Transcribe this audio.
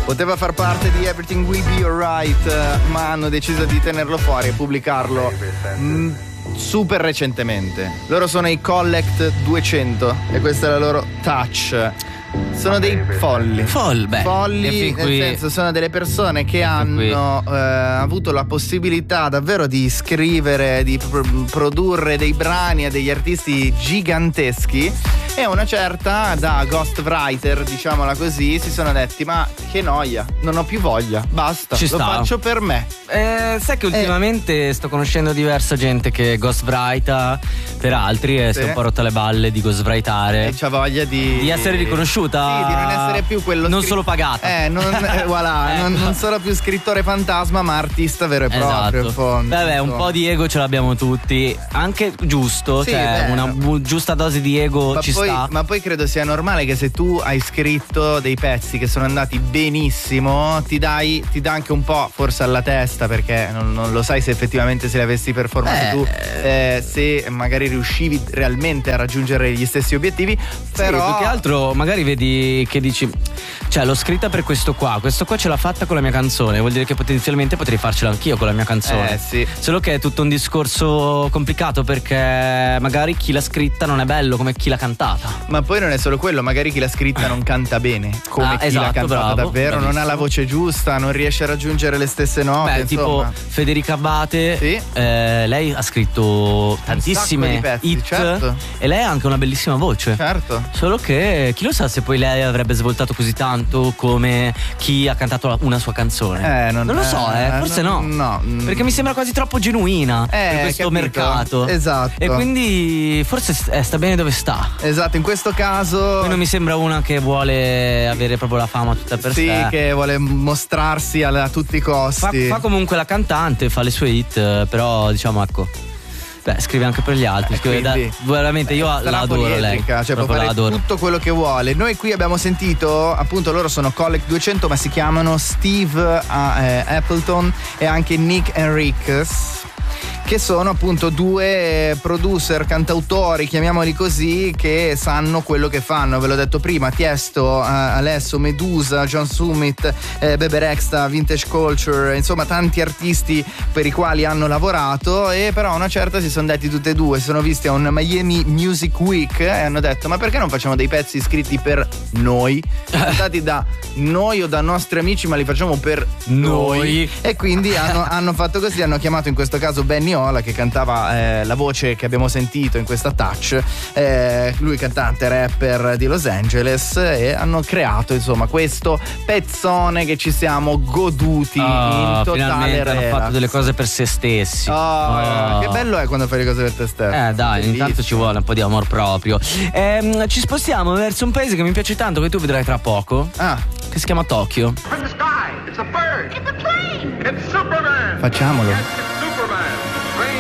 Poteva far parte di Everything Will Be Alright, ma hanno deciso di tenerlo fuori e pubblicarlo super recentemente. Loro sono i Collect 200 e questa è la loro Touch. Sono dei folli. Folli, nel senso, sono delle persone che hanno avuto la possibilità davvero di scrivere, di produrre dei brani a degli artisti giganteschi, e una certa, da ghostwriter, diciamola così, si sono detti: ma che noia, non ho più voglia, basta, faccio per me. Sai che ultimamente sto conoscendo diversa gente che ghostwriter per altri e si è un po' rotta le balle di ghostwritare, e c'ha voglia di essere riconosciuta, sì, di non essere più quello non solo pagata, voilà, non solo più scrittore fantasma, ma artista vero e proprio, in fondo. Vabbè, un po' di ego ce l'abbiamo tutti, anche giusto, sì, cioè una giusta dose di ego ma ci sta. Ma poi credo sia normale che se tu hai scritto dei pezzi che sono andati benissimo, ti dà anche un po' forse alla testa, perché non lo sai se effettivamente se li avessi performati tu, se magari riuscivi realmente a raggiungere gli stessi obiettivi. Però più che altro magari vedi che dici, cioè l'ho scritta per questo qua ce l'ha fatta con la mia canzone, vuol dire che potenzialmente potrei farcela anch'io con la mia canzone. Sì. Solo che è tutto un discorso complicato, perché magari chi l'ha scritta non è bello come chi l'ha cantata. Ma poi non è solo quello, magari chi l'ha scritta non canta bene come chi l'ha cantata davvero, bravissimo. Non ha la voce giusta, non riesce a raggiungere le stesse note. Tipo Federica Abate, sì? Lei ha scritto tantissime pezzi, hit, certo. E lei ha anche una bellissima voce, certo. Solo che chi lo sa se poi lei avrebbe svoltato così tanto come chi ha cantato una sua canzone. Non lo so, forse no, perché mi sembra quasi troppo genuina per questo mercato. Esatto. E quindi forse sta bene dove sta. Esatto, in questo caso poi non mi sembra una che vuole avere proprio la fama tutta per sé. Sì, che vuole mostrarsi a tutti i costi. Fa comunque la cantante, fa le sue hit, però diciamo, ecco, scrive anche per gli altri. Veramente io la adoro lei. Cioè può fare tutto quello che vuole. Noi qui abbiamo sentito, appunto, loro sono Collect 200, ma si chiamano Steve Appleton e anche Nick Enriquez, che sono appunto due producer, cantautori, chiamiamoli così, che sanno quello che fanno. Ve l'ho detto prima: Tiesto, Alesso, Medusa, John Summit, Bebe Rexha, Vintage Culture, insomma tanti artisti per i quali hanno lavorato. E però a una certa si sono detti tutte e due, si sono visti a un Miami Music Week e hanno detto: ma perché non facciamo dei pezzi scritti per noi, cantati da noi o da nostri amici, ma li facciamo per noi? E quindi hanno fatto così, hanno chiamato in questo caso Benny Ola, che cantava la voce che abbiamo sentito in questa Touch, lui cantante rapper di Los Angeles, e hanno creato insomma questo pezzone che ci siamo goduti in totale finalmente relax. Hanno fatto delle cose per se stessi. Che bello è quando fai le cose per te stesso. Dai, intanto ci vuole un po' di amor proprio. Ci spostiamo verso un paese che mi piace tanto, che tu vedrai tra poco, che si chiama Tokyo. Facciamolo.